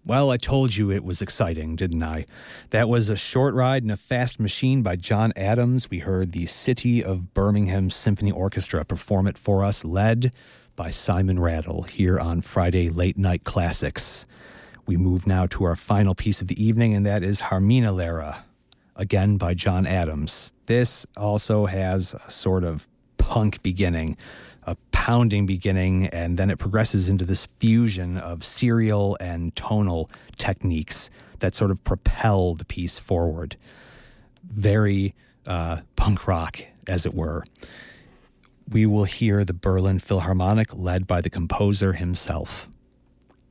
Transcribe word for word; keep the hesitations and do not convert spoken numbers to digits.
Well, I told you it was exciting, didn't I? That was A Short Ride in a Fast Machine by John Adams. We heard the City of Birmingham Symphony Orchestra perform it for us, led by Simon Rattle, here on Friday Late Night Classics. We move now to our final piece of the evening, and that is Harmina Lera, again by John Adams. This also has a sort of punk beginning, a pounding beginning, and then it progresses into this fusion of serial and tonal techniques that sort of propel the piece forward. Very uh, punk rock, as it were. We will hear the Berlin Philharmonic led by the composer himself.